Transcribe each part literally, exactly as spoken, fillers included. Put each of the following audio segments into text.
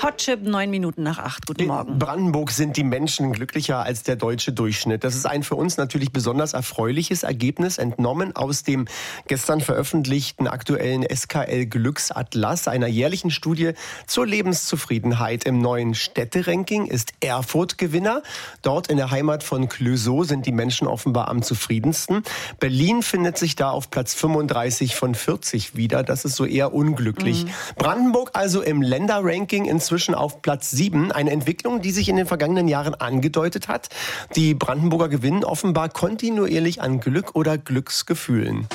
Hotchip, neun Minuten nach acht. Guten Morgen. In Brandenburg sind die Menschen glücklicher als der deutsche Durchschnitt. Das ist ein für uns natürlich besonders erfreuliches Ergebnis, entnommen aus dem gestern veröffentlichten aktuellen S K L-Glücksatlas, einer jährlichen Studie zur Lebenszufriedenheit. Im neuen Städteranking ist Erfurt Gewinner. Dort in der Heimat von Clouseau sind die Menschen offenbar am zufriedensten. Berlin findet sich da auf Platz fünfunddreißig von vierzig wieder. Das ist so eher unglücklich. Mhm. Brandenburg also im Länderranking inzwischen auf Platz sieben. Eine Entwicklung, die sich in den vergangenen Jahren angedeutet hat. Die Brandenburger gewinnen offenbar kontinuierlich an Glück oder Glücksgefühlen.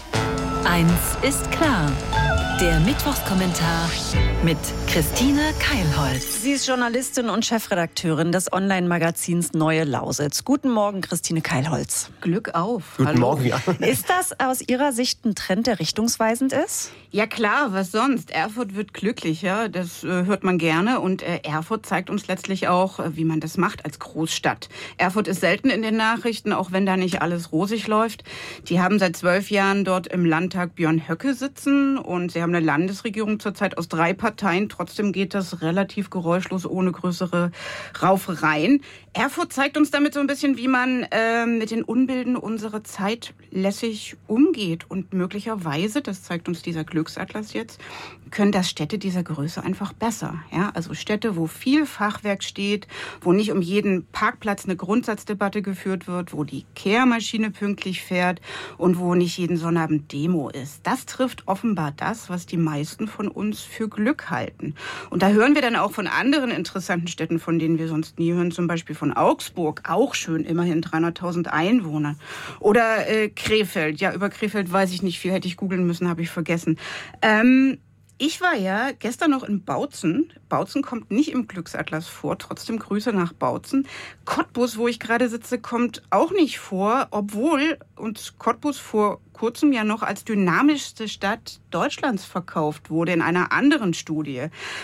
Eins ist klar. Der Mittwochskommentar mit Christine Keilholz. Sie ist Journalistin und Chefredakteurin des Online-Magazins Neue Lausitz. Guten Morgen, Christine Keilholz. Glück auf. Guten Hallo. Morgen, ja. Ist das aus Ihrer Sicht ein Trend, der richtungsweisend ist? Ja klar, was sonst? Erfurt wird glücklicher, das äh, hört man gerne. Und äh, Erfurt zeigt uns letztlich auch, äh, wie man das macht als Großstadt. Erfurt ist selten in den Nachrichten, auch wenn da nicht alles rosig läuft. Die haben seit zwölf Jahren dort im Landtag Björn Höcke sitzen und sie haben eine Landesregierung zurzeit aus drei Parteien. Trotzdem geht das relativ geräuschlos, ohne größere Raufereien. Erfurt zeigt uns damit so ein bisschen, wie man äh, mit den Unbilden unserer Zeit lässig umgeht. Und möglicherweise, das zeigt uns dieser Glücksatlas jetzt, können das Städte dieser Größe einfach besser. Ja? Also Städte, wo viel Fachwerk steht, wo nicht um jeden Parkplatz eine Grundsatzdebatte geführt wird, wo die Kehrmaschine pünktlich fährt und wo nicht jeden Sonnabend Demo ist. Das trifft offenbar das, was die meisten von uns für Glück halten. Und da hören wir dann auch von anderen interessanten Städten, von denen wir sonst nie hören, zum Beispiel von Augsburg, auch schön, immerhin dreihunderttausend Einwohner. Oder äh, Krefeld, ja, über Krefeld weiß ich nicht viel, hätte ich googeln müssen, habe ich vergessen. Ähm, Ich war ja gestern noch in Bautzen. Bautzen kommt nicht im Glücksatlas vor, trotzdem Grüße nach Bautzen. Cottbus, wo ich gerade sitze, kommt auch nicht vor, obwohl uns Cottbus vor kurzem ja noch als dynamischste Stadt Deutschlands verkauft wurde in einer anderen Studie.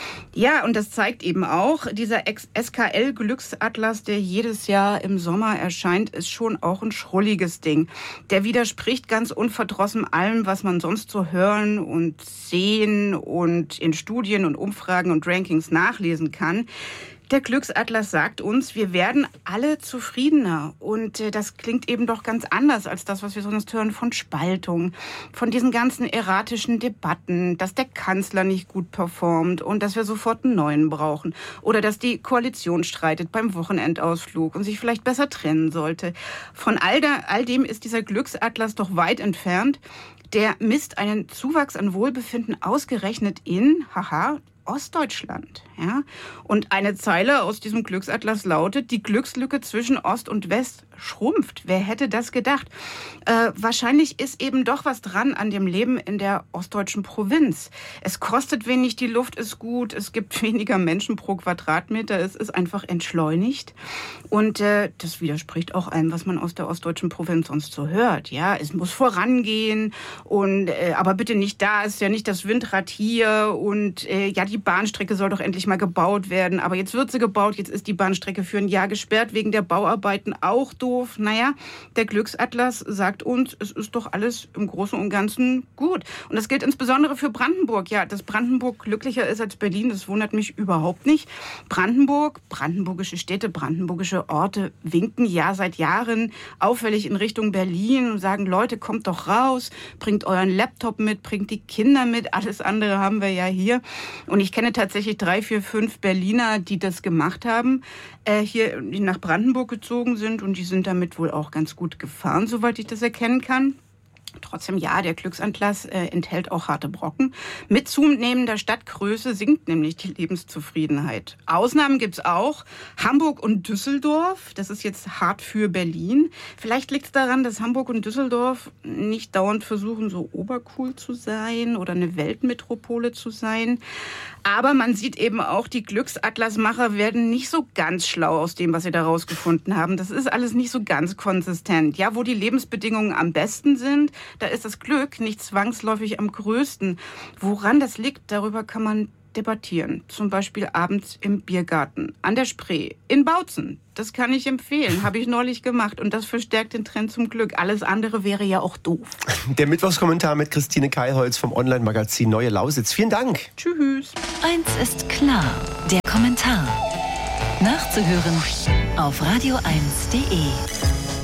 Ja, und das zeigt eben auch, dieser S K L-Glücksatlas, der jedes Jahr im Sommer erscheint, ist schon auch ein schrulliges Ding. Der widerspricht ganz unverdrossen allem, was man sonst so hören und sehen und in Studien und Umfragen und Rankings nachlesen kann. Der Glücksatlas sagt uns, wir werden alle zufriedener. Und äh, das klingt eben doch ganz anders als das, was wir sonst hören von Spaltung, von diesen ganzen erratischen Debatten, dass der Kanzler nicht gut performt und dass wir sofort einen neuen brauchen. Oder dass die Koalition streitet beim Wochenendausflug und sich vielleicht besser trennen sollte. Von all, da, all dem ist dieser Glücksatlas doch weit entfernt. Der misst einen Zuwachs an Wohlbefinden ausgerechnet in, haha, Ostdeutschland. Ja? Und eine Zeile aus diesem Glücksatlas lautet, die Glückslücke zwischen Ost und West schrumpft. Wer hätte das gedacht? Äh, wahrscheinlich ist eben doch was dran an dem Leben in der ostdeutschen Provinz. Es kostet wenig, die Luft ist gut, es gibt weniger Menschen pro Quadratmeter, es ist einfach entschleunigt. Und äh, das widerspricht auch allem, was man aus der ostdeutschen Provinz sonst so hört. Ja, es muss vorangehen, und, äh, aber bitte nicht da, ist ja nicht das Windrad hier und äh, ja, die Bahnstrecke soll doch endlich mal gebaut werden, aber jetzt wird sie gebaut, jetzt ist die Bahnstrecke für ein Jahr gesperrt, wegen der Bauarbeiten auch doof. Naja, der Glücksatlas sagt uns, es ist doch alles im Großen und Ganzen gut. Und das gilt insbesondere für Brandenburg. Ja, dass Brandenburg glücklicher ist als Berlin, das wundert mich überhaupt nicht. Brandenburg, brandenburgische Städte, brandenburgische Orte winken ja seit Jahren auffällig in Richtung Berlin und sagen, Leute, kommt doch raus, bringt euren Laptop mit, bringt die Kinder mit, alles andere haben wir ja hier. Und ich kenne tatsächlich drei, vier, fünf Berliner, die das gemacht haben, äh, hier die nach Brandenburg gezogen sind und die sind damit wohl auch ganz gut gefahren, soweit ich das erkennen kann. Trotzdem, ja, der Glücksatlas äh, enthält auch harte Brocken. Mit zunehmender Stadtgröße sinkt nämlich die Lebenszufriedenheit. Ausnahmen gibt's auch. Hamburg und Düsseldorf, das ist jetzt hart für Berlin. Vielleicht liegt's daran, dass Hamburg und Düsseldorf nicht dauernd versuchen, so obercool zu sein oder eine Weltmetropole zu sein. Aber man sieht eben auch, die Glücksatlasmacher werden nicht so ganz schlau aus dem, was sie da rausgefunden haben. Das ist alles nicht so ganz konsistent. Ja, wo die Lebensbedingungen am besten sind, da ist das Glück nicht zwangsläufig am größten. Woran das liegt, darüber kann man debattieren. Zum Beispiel abends im Biergarten, an der Spree, in Bautzen. Das kann ich empfehlen, habe ich neulich gemacht. Und das verstärkt den Trend zum Glück. Alles andere wäre ja auch doof. Der Mittwochskommentar mit Christine Keilholz vom Online-Magazin Neue Lausitz. Vielen Dank. Tschüss. Eins ist klar, der Kommentar. Nachzuhören auf radio eins punkt de.